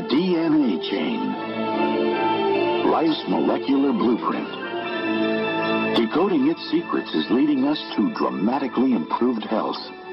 DNA chain. Life's molecular blueprint. Decoding its secrets is leading us to dramatically improved health.